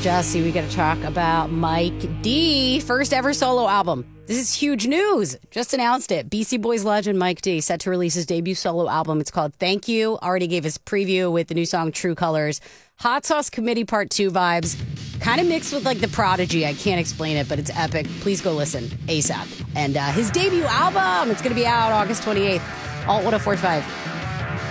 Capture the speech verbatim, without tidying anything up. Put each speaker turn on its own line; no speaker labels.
Jesse, we got to talk about Mike D. First ever solo album. This is huge news. Just announced it. Beastie Boys legend Mike D. set to release his debut solo album. It's called Thank You. Already gave his preview with the new song True Colors. Hot Sauce Committee Part two vibes. Kind of mixed with like The Prodigy. I can't explain it, but it's epic. Please go listen ASAP. And uh, his debut album, it's going to be out August twenty-eighth. Alt one oh four point five.